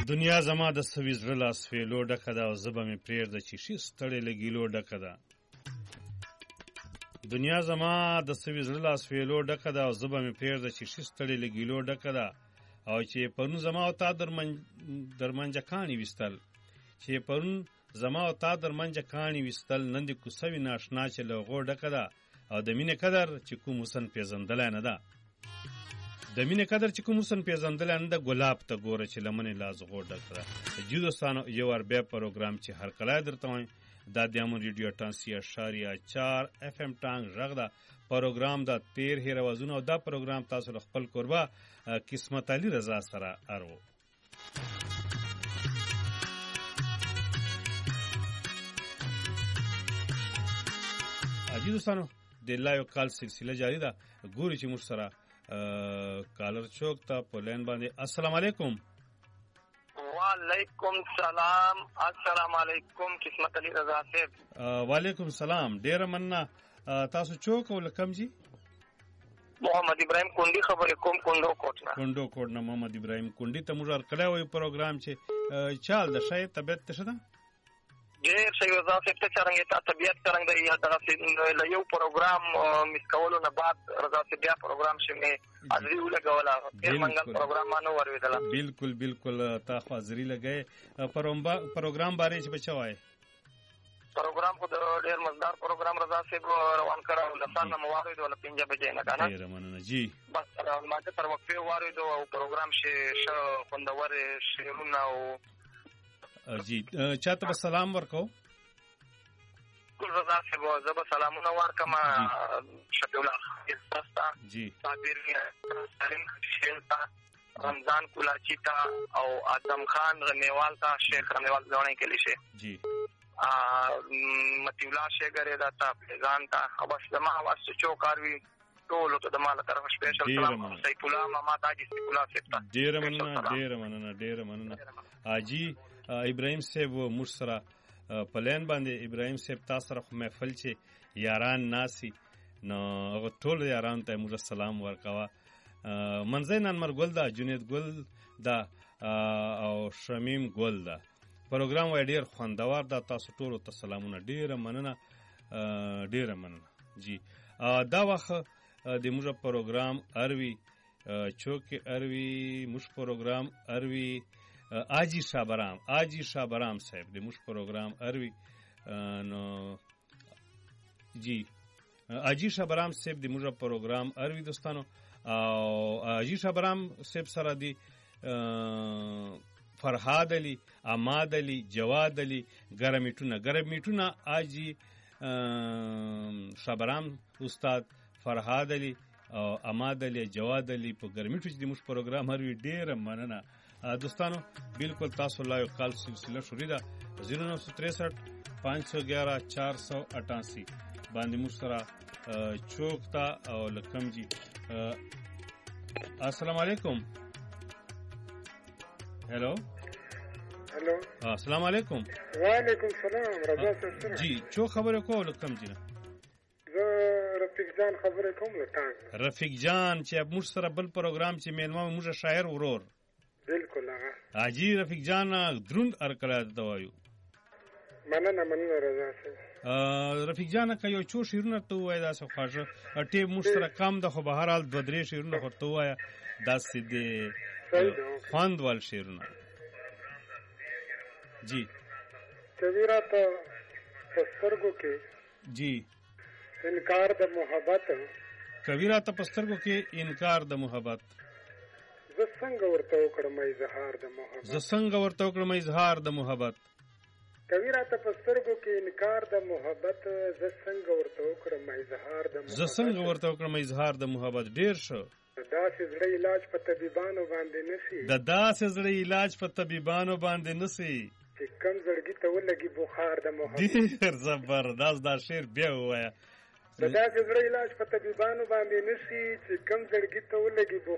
دنیا زما د سوي زړه لاس ویلو ډکه ده او زه به مې پرېږده چې شي ستړې له ګیلو ډکه ده. دنیا زما د سوي زړه لاس ویلو ډکه ده او زه به مې پرېږده چې شي ستړې له ګیلو ډکه ده. او چې پرون زما او تا درمنجه کاڼي ویستل، چې پرون زما او تا درمنجه کاڼي ویستل، نن دې کوڅه وي ناشنا چې له هغو ډکه ده. او د مینې قدر چې کوم حسن پېژندلی نه ده، د مینې قدر چې کوم حسن پېژندلی نه ده، ګلاب ته ګوره چې لمنې لا زغو ډکه ده. جی دوستانو، یو وار بیا پروګرام چې هر کله درته وایم دا د امون ریډیو 88.4 FM ټانګ غږ ده. پروګرام دا 13 روزونه او دا پروګرام تاسو له خپل کوربه قسمت علي رضا سره ارو. جی دوستانو، د لایو کال سلسله جاری ده. ګوري چې موږ سره کالر چوک ته په لین باندې. السلام علیکم. وعلیکم سلام. السلام علیکم قسمت علي رضا صاحب. وعلیکم سلام. ډیره مننه. تاسو چوک ول کم جی؟ محمد ابراهیم کونډي خبرې کوم، کندو کوټ نه محمد ابراهیم کونډي ته موږ ورکړی وی پروګرام چې چال د شاید طبیعت ته شته ډېر ښه رضا صاحب. ته څرنګه تا طبیعت څرنګه دی؟ دغه یو پروګرام مس کولو نه بعد رضا صاحب بیا پروګرام شمه حاضري ولګوله. ډېر منګل پروګرام ما نه واورېدله. بالکل تا خو حاضري لګی. پروګرام باره چې بچا وایي پروګرام خو ډېر مزدار پروګرام رضا صاحب روان کړی. لسان نه مو واورېدو ولا 5 بجې نه که نه؟ ډېره مننه جي. بس ماته تر وقفې واورېدو او پروګرام ښه خوندور شعرونه او جی چاته به سلام ورکو؟ ټول رضا صاحب زه به سلامونه ورکم. شفیع الله خلیل ته، صابر سلیم خلیل ته، رمضان کولاچي ته او اعظم خان رمیوال ته، شیخ رمیوال ځواني کلیشه جی، مطیع الله شیګر ته، فیضان ته، او بس زما اواز چې چوکاروي ټولو ته د ما له طرفه سپیشل سلام. سیف الله ماما تاجي سیف الله صاحب ته ډېره مننه. حاجي ابراهیم صاحب موږ سره په لین باندې. ابراهیم صاحب تاسو سره خو محفل چې یاران ناسي نو هغه ټول یاران ته موږ سلام ورکوه. منځی ننمر ګل ده، جنید ګل ده او شمیم ګل ده. پروګرام وای ډېر خوندور ده. تاسو ټولو ته سلامونه. ډېره مننه جی. دا وخت د موږ پروګرام اروي چوک اروي موږ پروګرام اروي آجی شابرام صاحب د موږ پروګرام اروي نو جی. آجی شابرام صاحب د موږ پروګرام اروي دوستانو. او آجی شابرام صاحب سره دی فرهاد علی، اماد علی، جواد علی ګرمیټونه آجی شابرام استاد فرهاد علی او اماد علی جواد علی په ګرمیټو چې د موږ پروګرام هروي. ډېره مننه دوستانو. بالکل تاسو لا یو کال سلسله شروع ده 0963 511 488 باندې موږ سره چوک ته او لکم جی. السلام علیکم. هلو السلام علیکم. وعلیکم سلام. رضا صاحب جی چو خبره کو لکم جی؟ زه رفیق جان خبره کوم له رفیق جان چې موږ سره بل پروګرام چې میلمه موږ شاعر ورور. بالکل هغه حاجی رفیق جان دروند ارکلا دوایو. مننه رضا صاحب. رفیق جان که یو څو شعرونه ته وای دا څه خواږه ټیم موږ سره کم ده، خو به هر حال 2-3 شعرونه خو ته وای داسې د خوندول شعرونه جی. کویرا ته پسترګو کې جی انکار د محبت، کویرا ته پسترګو کې انکار د محبت، زه څنګه ورته وکړم اظهار د محبت. کویرا ته پسترګو کې انکار د محبت، زه څنګه ورته وکړم اظهار د محبت. ډیر شو. د داسې زړه علاج په طبيبانو باندې نسی چې کم زړګي ته ولګي بخار د محبت. ډیر زبردست دا شعر بیا وایا. د داسې زړه علاج په طبيبانو باندې نسی چې کم زړګي ته ولګي